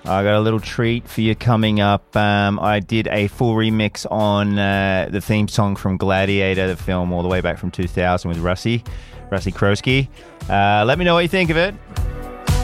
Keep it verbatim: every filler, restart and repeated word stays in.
I got a little treat for you coming up. Um, I did a full remix on uh, the theme song from Gladiator, the film all the way back from two thousand with Rusty, Rusty Krosky. Uh, let me know what you think of it.